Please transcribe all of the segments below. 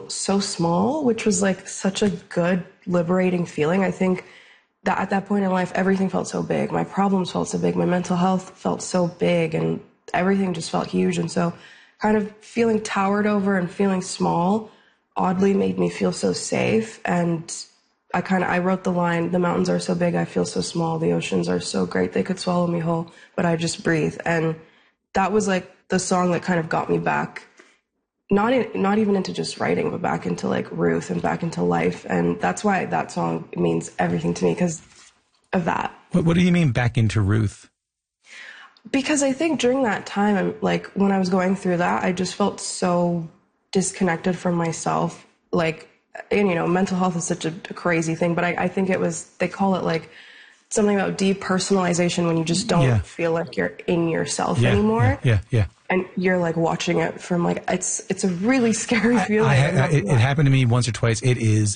feel so small, which was like such a good, liberating feeling. I think that at that point in life, everything felt so big. My problems felt so big. My mental health felt so big, and everything just felt huge. And so kind of feeling towered over and feeling small oddly made me feel so safe. And I wrote the line, "The mountains are so big, I feel so small. The oceans are so great, they could swallow me whole, but I just breathe." And that was like the song that kind of got me back, not even into just writing, but back into like Ruth and back into life. And that's why that song means everything to me, because of that. What do you mean back into Ruth? Because I think during that time, like when I was going through that, I just felt so disconnected from myself. Like, and you know, mental health is such a crazy thing, but I think it was, they call it like something about depersonalization, when you just don't feel like you're in yourself anymore. Yeah. And you're like watching it from like, it's a really scary feeling. It happened to me once or twice. It is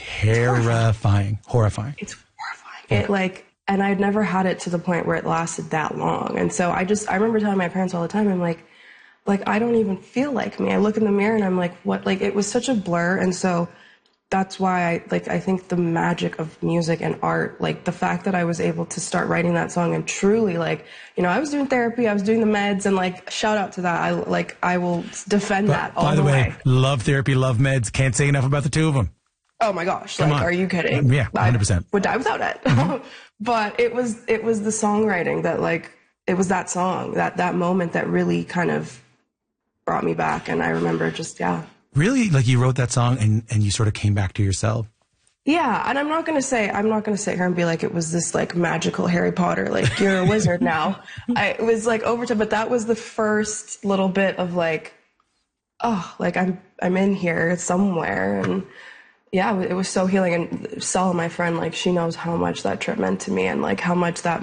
terrifying, horrifying. It's horrifying. Yeah. And I'd never had it to the point where it lasted that long. And so I remember telling my parents all the time, I'm like, I don't even feel like me. I look in the mirror and I'm like, what? Like, it was such a blur. And so that's why I think the magic of music and art, like the fact that I was able to start writing that song and truly, like, you know, I was doing therapy, I was doing the meds, and like, shout out to that. I will defend that all the way. By the way, love therapy, love meds. Can't say enough about the two of them. Oh my gosh. Come on. Are you kidding? Yeah, 100%. I would die without it. Mm-hmm. But it was the songwriting that, like, it was that song, that moment that really kind of brought me back. And I remember just, Really? Like, you wrote that song and you sort of came back to yourself? Yeah. And I'm not going to sit here and be like, it was this like magical Harry Potter, like, you're a wizard now. It was like over time, but that was the first little bit of like, oh, like I'm in here somewhere. And yeah, it was so healing. And Sella, my friend, like, she knows how much that trip meant to me, and like how much that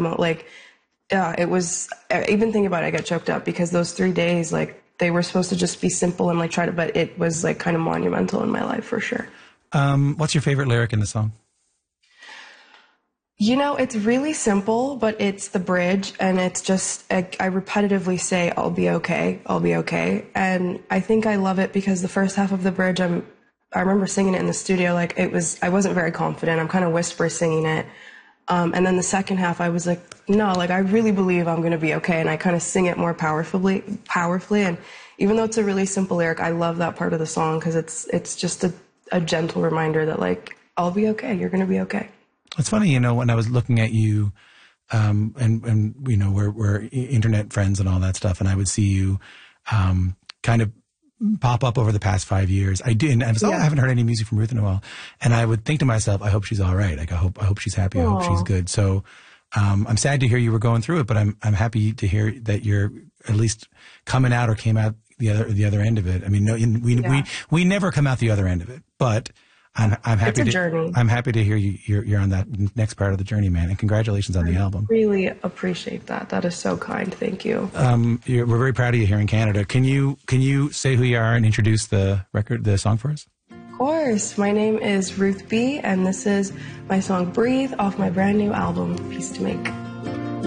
it was, even thinking about it, I get choked up, because those 3 days, like, they were supposed to just be simple and like but it was like kind of monumental in my life for sure. What's your favorite lyric in the song? You know, it's really simple, but it's the bridge, and it's just, I repetitively say, I'll be okay. I'll be okay. And I think I love it because the first half of the bridge, I remember singing it in the studio. Like, I wasn't very confident. I'm kind of whisper singing it. And then the second half, I was like, no, like, I really believe I'm going to be okay. And I kind of sing it more powerfully. And even though it's a really simple lyric, I love that part of the song, because it's just a gentle reminder that, like, I'll be okay. You're going to be okay. It's funny, you know, when I was looking at you, and you know, we're internet friends and all that stuff, and I would see you, kind of pop up over the past 5 years. I haven't heard any music from Ruth in a while. And I would think to myself, I hope she's all right. Like, I hope she's happy. I hope she's good. So, I'm sad to hear you were going through it, but I'm happy to hear that you're at least coming out, or came out the other end of it. I mean, no, we never come out the other end of it, but I'm happy. It's a journey. I'm happy to hear you're on that next part of the journey, man. And congratulations on the album. Really appreciate that. That is so kind. Thank you. We're very proud of you here in Canada. Can you say who you are and introduce the song for us? Of course. My name is Ruth B, and this is my song "Breathe" off my brand new album, Peace to Make.